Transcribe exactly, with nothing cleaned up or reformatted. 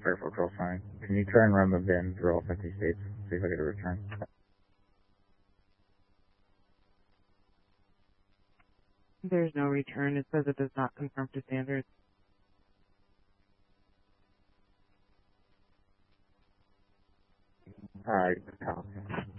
Fairfield Girl sign. Can you try and run the V I N through all fifty states? See if I get a return. There's no return. It says it does not conform to standards. Alright,